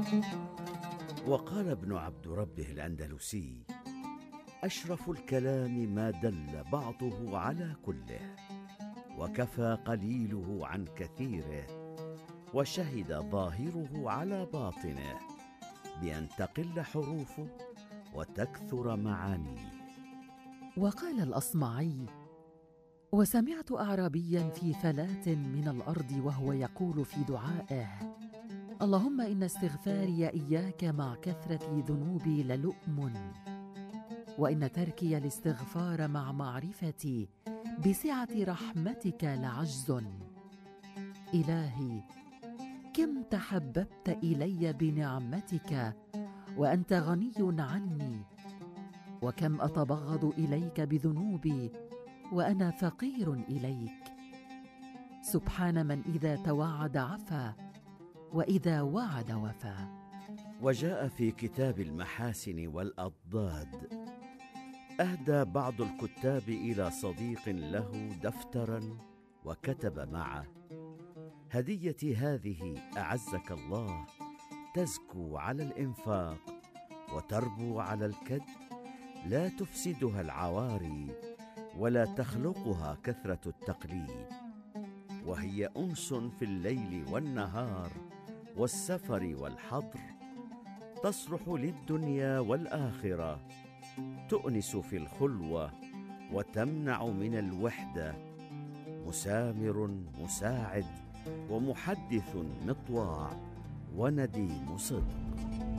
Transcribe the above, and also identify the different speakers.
Speaker 1: وقال ابن عبد ربه الأندلسي: أشرف الكلام ما دل بعضه على كله، وكفى قليله عن كثيره، وشهد ظاهره على باطنه، بأن تقل حروفه وتكثر معانيه.
Speaker 2: وقال الأصمعي: وسمعت أعرابيا في فلاة من الأرض وهو يقول في دعائه: اللهم إن استغفاري إياك مع كثرة ذنوبي للؤم، وإن تركي الاستغفار مع معرفتي بسعة رحمتك لعجز. إلهي، كم تحببت إلي بنعمتك وأنت غني عني، وكم أتبغض إليك بذنوبي وأنا فقير إليك. سبحان من إذا توعد عفا، وإذا وعد وفى.
Speaker 1: وجاء في كتاب المحاسن والأضداد: أهدى بعض الكتاب إلى صديق له دفترا وكتب معه: هديتي هذه أعزك الله، تزكو على الإنفاق وتربو على الكد، لا تفسدها العواري ولا تخلقها كثرة التقليد، وهي أنس في الليل والنهار والسفر والحضر، تصلح للدنيا والآخرة، تؤنس في الخلوة وتمنع من الوحدة، مسامر مساعد ومحدث مطواع ونديم صدق.